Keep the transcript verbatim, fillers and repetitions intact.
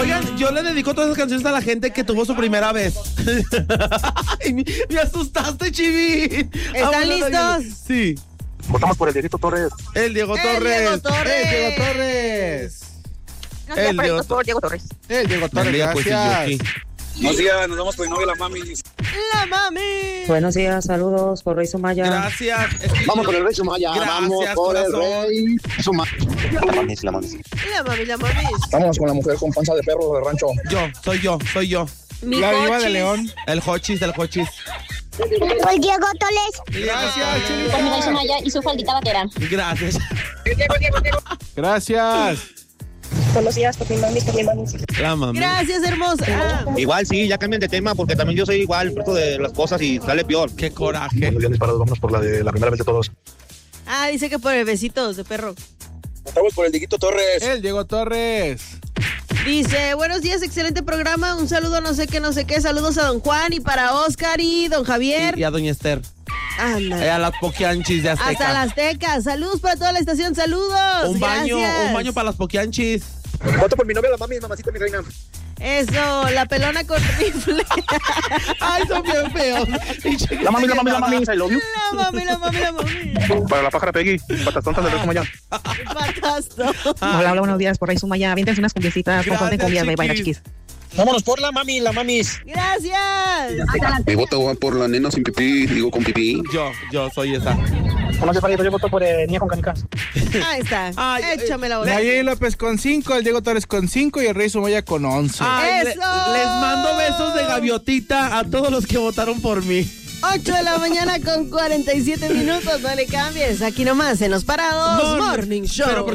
Oigan, yo le dedico todas esas canciones a la gente que tuvo su primera vez. Ay, me, me asustaste, Chivín. ¿Están listos? Sí. Votamos por el Dieguito Torres. El Diego El Torres. Diego Torres. ¡Eh, Diego Torres! Gracias El por el Diego doctor Diego Torres. ¡Eh, Diego Torres, María, pues, y yo gracias! aquí. Buenos días, nos vamos por mi novia la mami. La mami. Buenos días, saludos por Rey Sumaya. Gracias. Vamos con el Rey Sumaya. Gracias, Vamos por el corazón. Rey Sumaya. La mami, la mami. La mami, la mami. Vámonos con la mujer con panza de perro de rancho. Yo, soy yo, soy yo. Mi La diva cochis. de León. El Hochis del Hochis. Por Diego Torres. Gracias, Chili. Por mi Rey Sumaya y su faldita vaquera. Gracias. Gracias. Buenos días, por mi mami, por mi mami. La mami. Gracias, hermosa. Ah, Igual sí, ya cambien de tema porque también yo soy igual, fruto de las cosas y sale peor. Qué coraje. Bien disparados, vámonos por la de la primera vez de todos. ah, dice que por el besitos de perro. Votamos por el Dieguito Torres. El Diego Torres. Dice, buenos días, excelente programa. Un saludo no sé qué, no sé qué. Saludos a don Juan y para Oscar y don Javier. Y, y a doña Esther. Anda. Eh, a las poquianchis de Azteca. Hasta las Tecas. Saludos para toda la estación. Saludos. Un baño, Gracias. un baño para las poquianchis. Voto por mi novia la mami, mamacita, mi reina. Eso, la pelona con rifle. Ay, son bien feos. La mami, la mami, la mami. I love you. La mami, la mami, la mami. Para la pájara Peggy. Patas tontas del Rey Sumaya. Patasto. Hola, hola, buenos días por Rey Sumaya. Aviéntense unas cumbiecitas, Gracias, comparten cumbias de Baila chiquis. Chiquis. Vámonos por la mami, la mamis. Gracias. Mi voto va por la nena sin pipí, digo con pipí. Yo, yo soy esa. No sé, yo voto por eh, niña con canicas. Ahí está. Ay, Échame la bola. Nayeli López con cinco, el Diego Torres con cinco y el Rey Sumaya con once. Ay, le- ¡Eso! les mando besos de gaviotita a todos los que votaron por mí. ocho de la mañana con cuarenta y siete minutos. No le cambies. Aquí nomás en Los Parados No, no, Morning Show. pero